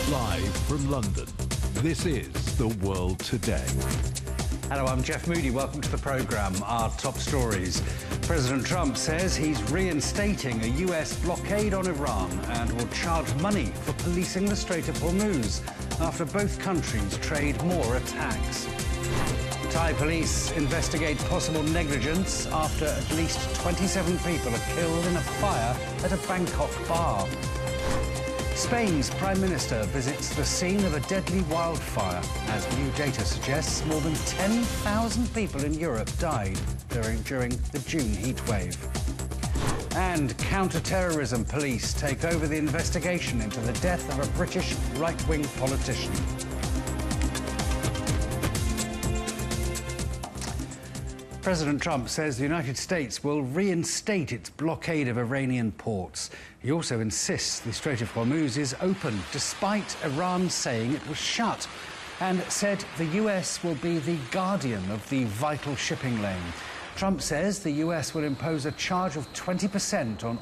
Live from London, this is The World Today. Hello, I'm Jeff Moody. Welcome to the programme. Our top stories. President Trump says he's reinstating a US blockade on Iran and will charge money for policing the Strait of Hormuz after both countries trade more attacks. Thai police investigate possible negligence after at least 27 people are killed in a fire at a Bangkok bar. Spain's Prime Minister visits the scene of a deadly wildfire. As new data suggests, more than 10,000 people in Europe died during the June heatwave. And counter-terrorism police take over the investigation into the death of a British right-wing politician. President Trump says the United States will reinstate its blockade of Iranian ports. He also insists the Strait of Hormuz is open, despite Iran saying it was shut, and said the US will be the guardian of the vital shipping lane. Trump says the US will impose a charge of 20% on